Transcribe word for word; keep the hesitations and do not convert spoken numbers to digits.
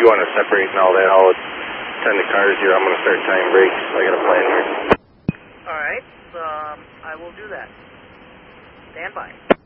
you want to separate and all that, I'll attend the cars here. I'm going to start tying brakes. I got a plan here. All right. Um, I will do that. Stand by.